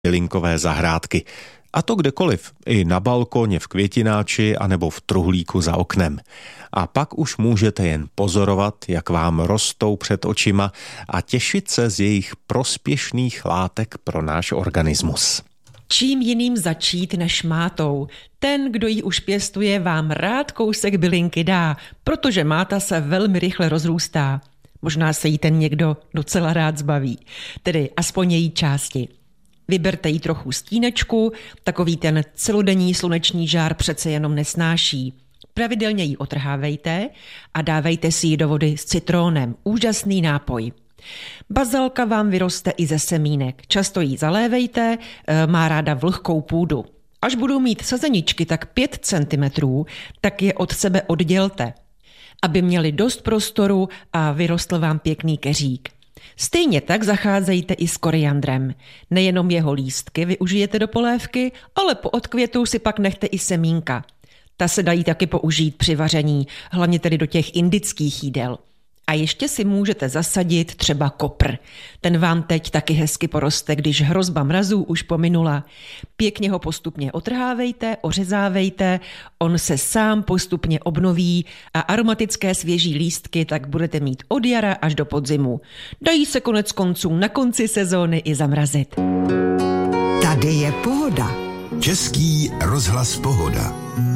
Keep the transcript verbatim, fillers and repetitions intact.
bylinkové zahrádky. A to kdekoliv, i na balkoně, v květináči anebo v truhlíku za oknem. A pak už můžete jen pozorovat, jak vám rostou před očima a těšit se z jejich prospěšných látek pro náš organismus. Čím jiným začít než mátou? Ten, kdo ji už pěstuje, vám rád kousek bylinky dá, protože máta se velmi rychle rozrůstá. Možná se jí ten někdo docela rád zbaví, tedy aspoň její části. Vyberte jí trochu stínečku, takový ten celodenní sluneční žár přece jenom nesnáší. Pravidelně ji otrhávejte a dávejte si ji do vody s citrónem. Úžasný nápoj. Bazalka vám vyroste i ze semínek. Často ji zalévejte, má ráda vlhkou půdu. Až budou mít sazeničky tak pět centimetrů, tak je od sebe oddělte, aby měli dost prostoru a vyrostl vám pěkný keřík. Stejně tak zacházejte i s koriandrem. Nejenom jeho lístky využijete do polévky, ale po odkvětu si pak nechte i semínka. Ta se dají taky použít při vaření, hlavně tedy do těch indických jídel. A ještě si můžete zasadit třeba kopr. Ten vám teď taky hezky poroste, když hrozba mrazů už pominula. Pěkně ho postupně otrhávejte, ořezávejte, on se sám postupně obnoví a aromatické svěží lístky tak budete mít od jara až do podzimu. Dají se konec konců na konci sezóny i zamrazit. Tady je pohoda. Český rozhlas Pohoda.